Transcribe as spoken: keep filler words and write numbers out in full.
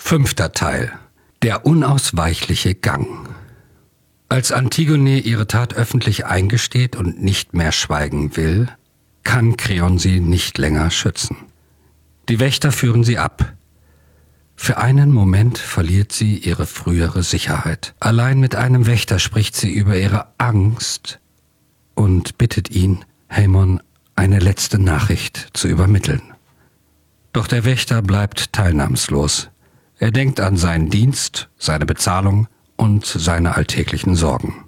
Fünfter Teil. Der unausweichliche Gang. Als Antigone ihre Tat öffentlich eingesteht und nicht mehr schweigen will, kann Kreon sie nicht länger schützen. Die Wächter führen sie ab. Für einen Moment verliert sie ihre frühere Sicherheit. Allein mit einem Wächter spricht sie über ihre Angst und bittet ihn, Haemon eine letzte Nachricht zu übermitteln. Doch der Wächter bleibt teilnahmslos. Er denkt an seinen Dienst, seine Bezahlung und seine alltäglichen Sorgen.